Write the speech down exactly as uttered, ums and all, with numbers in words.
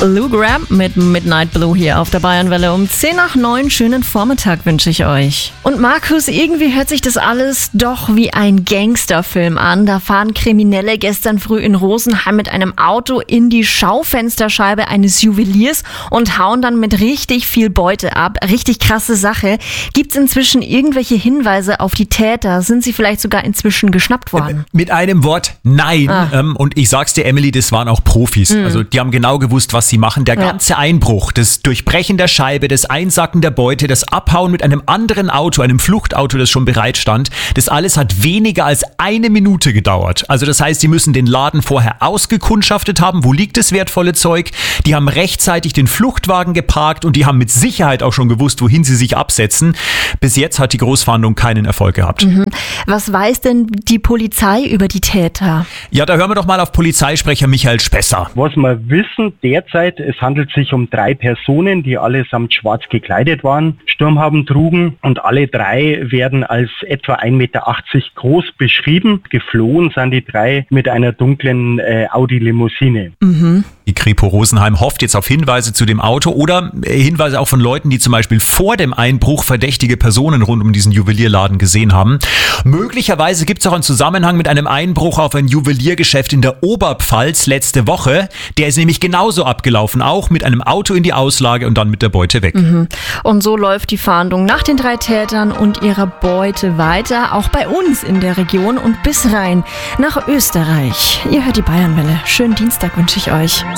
Lou Gramm mit Midnight Blue hier auf der Bayernwelle um zehn nach neun. Schönen Vormittag wünsche ich euch. Und Markus, irgendwie hört sich das alles doch wie ein Gangsterfilm an. Da fahren Kriminelle gestern früh in Rosenheim mit einem Auto in die Schaufensterscheibe eines Juweliers und hauen dann mit richtig viel Beute ab. Richtig krasse Sache. Gibt's inzwischen irgendwelche Hinweise auf die Täter? Sind sie vielleicht sogar inzwischen geschnappt worden? Mit einem Wort nein. Ah. Ähm, und ich sag's dir, Emily, das waren auch Profis. Mhm. Also die haben genau gewusst, was sie machen. Der ganze ja. Einbruch, das Durchbrechen der Scheibe, das Einsacken der Beute, das Abhauen mit einem anderen Auto, einem Fluchtauto, das schon bereit stand, das alles hat weniger als eine Minute gedauert. Also das heißt, sie müssen den Laden vorher ausgekundschaftet haben, wo liegt das wertvolle Zeug. Die haben rechtzeitig den Fluchtwagen geparkt und die haben mit Sicherheit auch schon gewusst, wohin sie sich absetzen. Bis jetzt hat die Großfahndung keinen Erfolg gehabt. Mhm. Was weiß denn die Polizei über die Täter? Ja, da hören wir doch mal auf Polizeisprecher Michael Spesser. Was wir wissen derzeit, es handelt sich um drei Personen, die allesamt schwarz gekleidet waren, Sturmhaben trugen und alle drei werden als etwa ein Meter achtzig groß beschrieben. Geflohen sind die drei mit einer dunklen äh, Audi-Limousine. Mhm. Die Kripo Rosenheim hofft jetzt auf Hinweise zu dem Auto oder Hinweise auch von Leuten, die zum Beispiel vor dem Einbruch verdächtige Personen rund um diesen Juwelierladen gesehen haben. Möglicherweise gibt es auch einen Zusammenhang mit einem Einbruch auf ein Juweliergeschäft in der Oberpfalz letzte Woche. Der ist nämlich genauso abgelaufen, auch mit einem Auto in die Auslage und dann mit der Beute weg. Mhm. Und so läuft die Fahndung nach den drei Tätern und ihrer Beute weiter, auch bei uns in der Region und bis rein nach Österreich. Ihr hört die Bayernwelle. Schönen Dienstag wünsche ich euch.